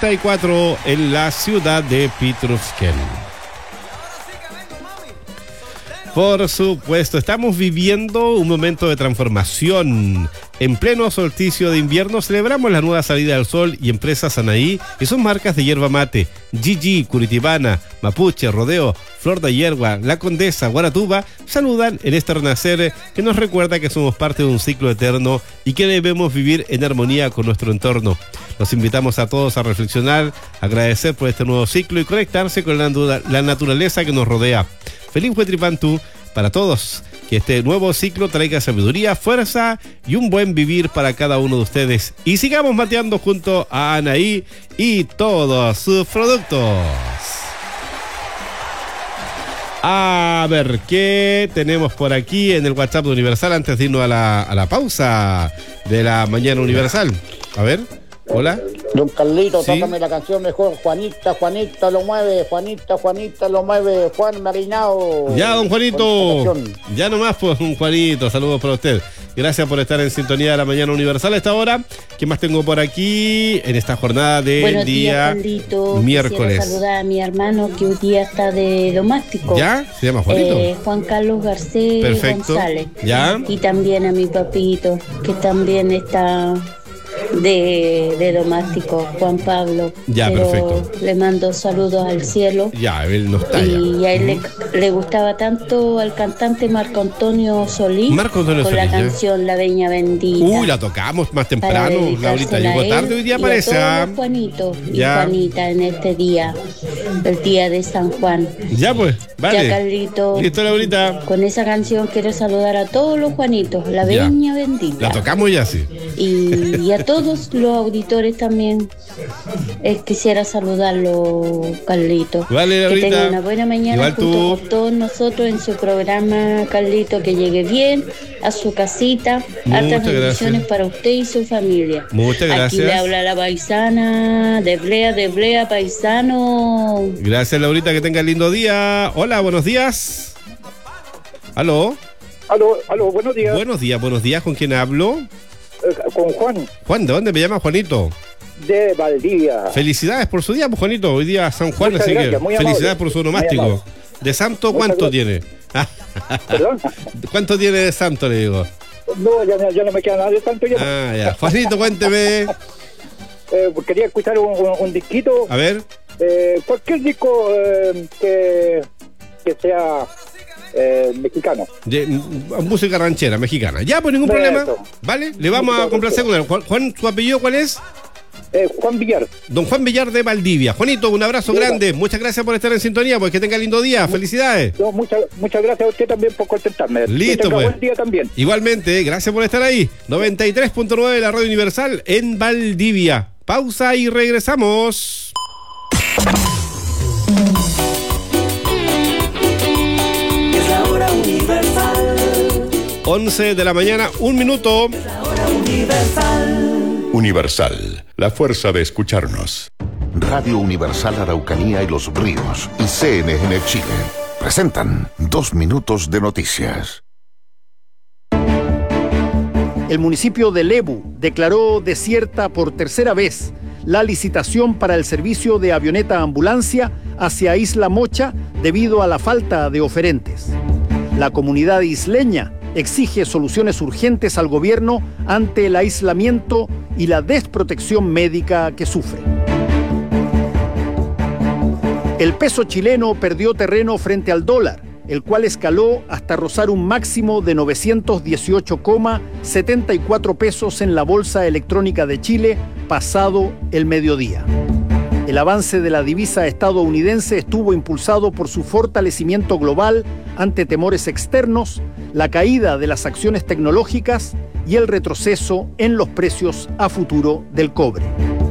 34 en la ciudad de Pitrufken. Por supuesto, estamos viviendo un momento de transformación. En pleno solsticio de invierno celebramos la nueva salida del sol y empresas Anaí y sus marcas de yerba mate, Gigi, Curitibana, Mapuche, Rodeo, Flor de Hierba, La Condesa, Guaratuba, saludan en este renacer que nos recuerda que somos parte de un ciclo eterno y que debemos vivir en armonía con nuestro entorno. Los invitamos a todos a reflexionar, agradecer por este nuevo ciclo y conectarse con la naturaleza que nos rodea. Feliz Huetripantú para todos. Que este nuevo ciclo traiga sabiduría, fuerza y un buen vivir para cada uno de ustedes. Y sigamos mateando junto a Anaí y todos sus productos. A ver, ¿qué tenemos por aquí en el WhatsApp de Universal antes de irnos a la pausa de la mañana Universal? A ver, hola. Don Carlito, ¿Sí? tócame la canción mejor. Juanita, Juanita lo mueve. Juanita, Juanita lo mueve. Juan Marinao. Ya, don Juanito. Ya nomás, pues, don Juanito. Saludos para usted. Gracias por estar en sintonía de la mañana Universal a esta hora. ¿Qué más tengo por aquí en esta jornada de Buenos día días, Carlito. miércoles? Quisiera saludar a mi hermano que hoy día está de domástico. ¿Ya? ¿Se llama Juanito? Juan Carlos Garcés Perfecto. González. ¿Ya? Y también a mi papito, que también está de domástico, Juan Pablo. Ya, pero perfecto. le mando saludos al cielo. Ya, él no está ya. Y a él le gustaba tanto al cantante Marco Antonio Solís Marco Antonio con Solís, la ya. canción La Veña Bendita. Uy, la tocamos más temprano, Laurita. Llegó tarde hoy día, parece. A todos Juanito y Ya. Juanita en este día, el día de San Juan. Ya, pues, vale. Ya, Carlito. Listo, Laurita. Con esa canción quiero saludar a todos los Juanitos, La Ya. Veña Bendita. La tocamos ya, sí. Y a todos los auditores también quisiera saludarlo, Carlito. Vale, Que Laurita. tenga una buena mañana Igual junto tú. con todos nosotros en su programa, Carlito, que llegue bien a su casita. Muchas Hartas bendiciones gracias. para usted y su familia. Muchas Aquí gracias. le habla la paisana, de Blea, paisano. Gracias, Laurita, que tenga lindo día. Hola, buenos días. ¿Aló? Aló, buenos días. Buenos días. ¿Con quién hablo? Con Juan, Juan, ¿de dónde me llama Juanito? de Valdivia. Felicidades por su día, pues, Juanito. Hoy día San Juan, Muchas así gracias, que muy felicidades amable. por su Muy onomástico. amable. ¿De santo Muchas cuánto gracias. tiene? ¿Perdón? ¿Cuánto tiene de santo, le digo? No, ya no me queda nada de tanto. Ah, ya. Juanito, cuénteme. Quería escuchar un disquito. A ver. Cualquier disco que sea mexicano. Música ranchera mexicana. Ya, pues ningún Eso. problema. ¿Vale? Le vamos a complacer con él. Juan, ¿su apellido cuál es? Juan Villar. Don Juan Villar de Valdivia. Juanito, un abrazo grande. Muchas gracias por estar en sintonía. Pues que tenga lindo día. Felicidades. No, muchas gracias a usted también por contestarme. Listo, Que tenga pues. buen día también. Igualmente, gracias por estar ahí. 93.9 de la Radio Universal en Valdivia. Pausa y regresamos. Es la hora universal. 11 de la mañana, 1 minuto. La hora universal. Universal, la fuerza de escucharnos. Radio Universal Araucanía y Los Ríos y CNN Chile presentan 2 minutos de noticias. El municipio de Lebu declaró desierta por tercera vez la licitación para el servicio de avioneta ambulancia hacia Isla Mocha debido a la falta de oferentes. La comunidad isleña exige soluciones urgentes al gobierno ante el aislamiento y la desprotección médica que sufre. El peso chileno perdió terreno frente al dólar, el cual escaló hasta rozar un máximo de 918,74 pesos en la Bolsa Electrónica de Chile pasado el mediodía. El avance de la divisa estadounidense estuvo impulsado por su fortalecimiento global ante temores externos, la caída de las acciones tecnológicas y el retroceso en los precios a futuro del cobre.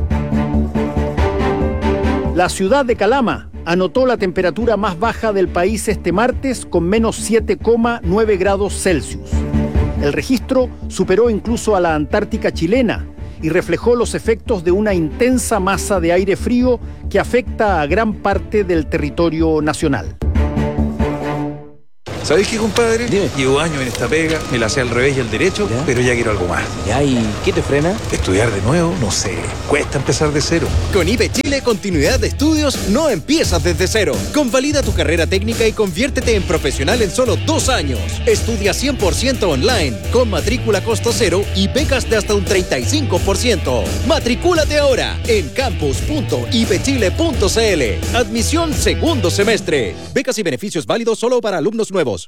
La ciudad de Calama anotó la temperatura más baja del país este martes con menos 7,9 grados Celsius. El registro superó incluso a la Antártica chilena y reflejó los efectos de una intensa masa de aire frío que afecta a gran parte del territorio nacional. ¿Sabés qué, compadre? Dime. Llevo años en esta pega, me la sé al revés y al derecho, ¿Ya? pero ya quiero algo más. ¿Ya? ¿Y qué te frena? Estudiar de nuevo, no sé, cuesta empezar de cero. Con IPE Chile, continuidad de estudios no empiezas desde cero. Convalida tu carrera técnica y conviértete en profesional en solo 2 años. Estudia 100% online, con matrícula costo cero y becas de hasta un 35%. Matricúlate ahora en campus.ipechile.cl. Admisión segundo semestre. Becas y beneficios válidos solo para alumnos nuevos.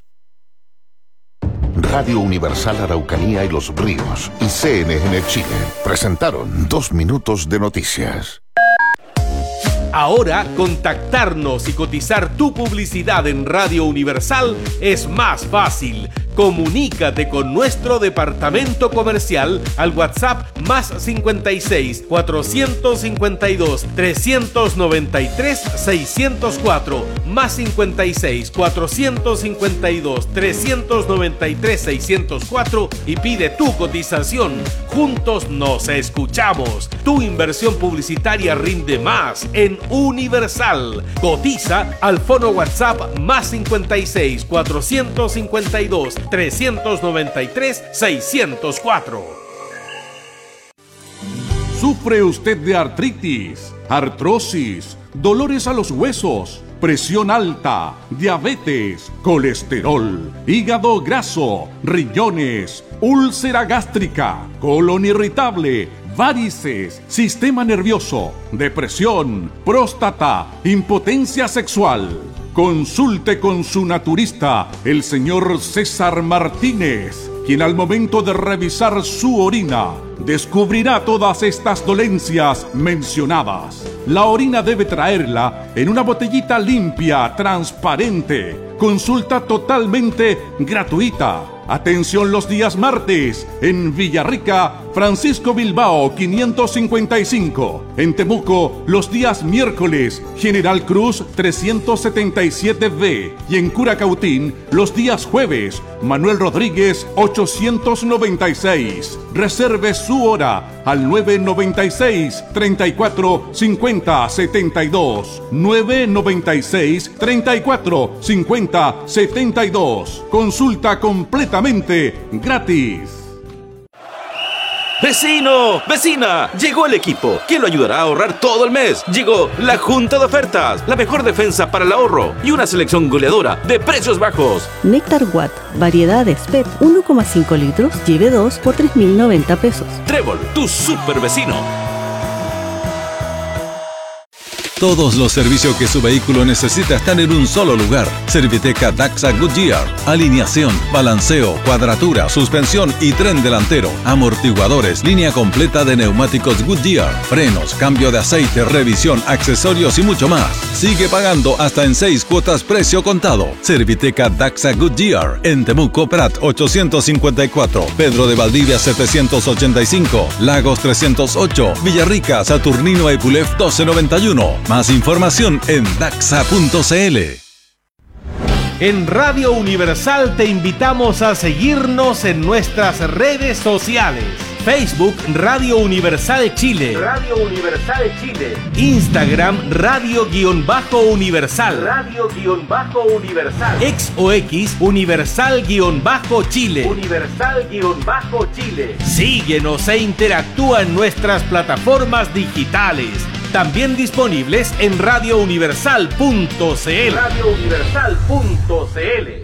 Radio Universal Araucanía y Los Ríos y CNN Chile presentaron 2 minutos de noticias. Ahora, contactarnos y cotizar tu publicidad en Radio Universal es más fácil. Comunícate con nuestro departamento comercial al WhatsApp más 56 452 393 604 más 56 452 393 604 y pide tu cotización. Juntos nos escuchamos. Tu inversión publicitaria rinde más en Universal. Cotiza al fono WhatsApp más 56 452 393 604. ¿Sufre usted de artritis, artrosis, dolores a los huesos, presión alta, diabetes, colesterol, hígado graso, riñones, úlcera gástrica, colon irritable, varices, sistema nervioso, depresión, próstata, impotencia sexual? Consulte con su naturista, el señor César Martínez, quien al momento de revisar su orina descubrirá todas estas dolencias mencionadas. La orina debe traerla en una botellita limpia, transparente. Consulta totalmente gratuita. Atención los días martes en Villarrica, Francisco Bilbao 555. En Temuco los días miércoles, General Cruz 377B. Y en Curacautín los días jueves, Manuel Rodríguez 896. Reserve su hora al 996 34 50 72. 996 34 50 72. Consulta completamente gratis. ¡Vecino! ¡Vecina! Llegó el equipo que lo ayudará a ahorrar todo el mes. Llegó la Junta de Ofertas, la mejor defensa para el ahorro y una selección goleadora de precios bajos. Néctar Watt, variedad PET, 1,5 litros, lleve 2 por 3.090 pesos. Trébol, tu super vecino. Todos los servicios que su vehículo necesita están en un solo lugar. Serviteca Daxa Goodyear. Alineación, balanceo, cuadratura, suspensión y tren delantero. Amortiguadores, línea completa de neumáticos Goodyear. Frenos, cambio de aceite, revisión, accesorios y mucho más. Sigue pagando hasta en 6 cuotas precio contado. Serviteca Daxa Goodyear. En Temuco, Prat 854. Pedro de Valdivia 785. Lagos 308. Villarrica, Saturnino Epulef 1291. Más información en daxa.cl. En Radio Universal te invitamos a seguirnos en nuestras redes sociales. Facebook Radio Universal Chile. Radio Universal Chile. Instagram Radio-Universal. Radio-Universal. X o X Universal-Chile. Universal-Chile. Síguenos e interactúa en nuestras plataformas digitales. También disponibles en radiouniversal.cl. radiouniversal.cl.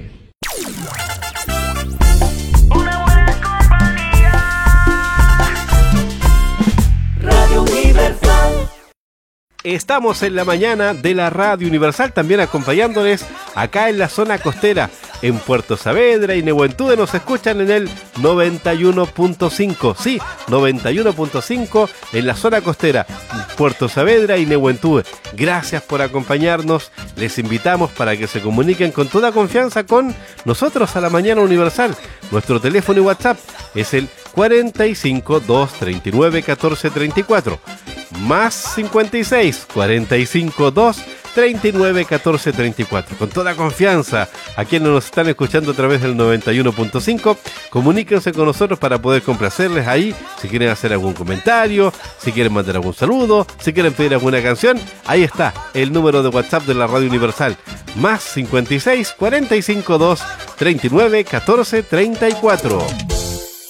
Radio Universal. Estamos en la mañana de la Radio Universal, también acompañándoles acá en la zona costera. En Puerto Saavedra y Nehuentúe nos escuchan en el 91.5. Sí, 91.5 en la zona costera. Puerto Saavedra y Nehuentúe. Gracias por acompañarnos. Les invitamos para que se comuniquen con toda confianza con nosotros a la mañana universal. Nuestro teléfono y WhatsApp es el 45 239 1434. Más 56 45 2 39 14 34. Con toda confianza, a quienes nos están escuchando a través del 91.5, comuníquense con nosotros para poder complacerles ahí. Si quieren hacer algún comentario, si quieren mandar algún saludo, si quieren pedir alguna canción, ahí está el número de WhatsApp de la Radio Universal. más 56 45 2 39 14 34.